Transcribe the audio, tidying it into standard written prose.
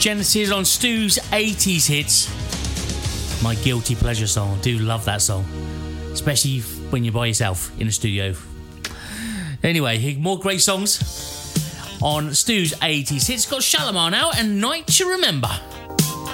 Genesis on Stu's 80s hits. My guilty pleasure song. I do love that song. Especially when you're by yourself in a studio. Anyway, more great songs on Stu's 80s hits. Got Shalimar now and Night to Remember.